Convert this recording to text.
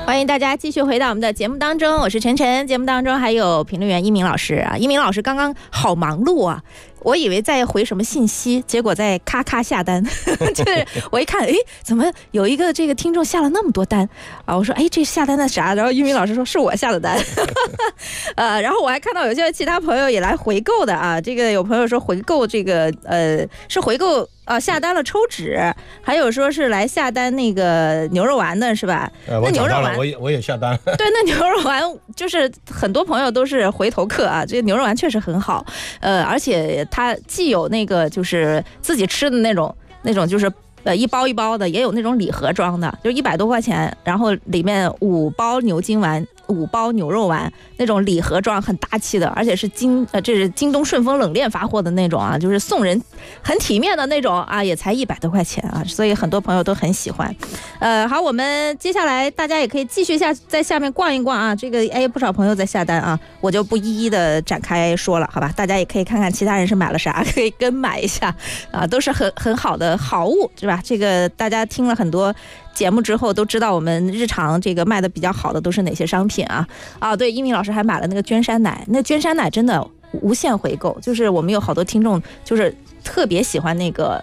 欢迎大家继续回到我们的节目当中，我是晨晨。节目当中还有评论员一鸣老师啊，一鸣老师刚刚好忙碌啊，我以为在回什么信息，结果在咔咔下单。就是我一看，哎，怎么有一个这个听众下了那么多单啊？我说，哎，这下单的啥？然后一鸣老师说是我下的单。然后我还看到有些其他朋友也来回购的啊，这个有朋友说回购这个是回购。下单了抽纸，还有说是来下单那个牛肉丸的是吧？ 我找到了，我也下单。 对，那牛肉丸就是很多朋友都是回头客啊，这个牛肉丸确实很好，而且它既有那个就是自己吃的那种就是一包一包的，也有那种礼盒装的，就100多块钱，然后里面5包牛筋丸。5包牛肉丸那种礼盒装很大气的，而且是这是京东顺丰冷链发货的那种啊，就是送人很体面的那种啊，也才100多块钱啊，所以很多朋友都很喜欢。好，我们接下来大家也可以继续在下面逛一逛啊，这个不少朋友在下单啊，我就不一一的展开说了，好吧？大家也可以看看其他人是买了啥，可以跟买一下啊，都是很好的好物，是吧？这个大家听了很多节目之后都知道我们日常这个卖的比较好的都是哪些商品啊？对，一鸣老师还买了那个娟山奶，那娟山奶真的无限回购，就是我们有好多听众就是特别喜欢那个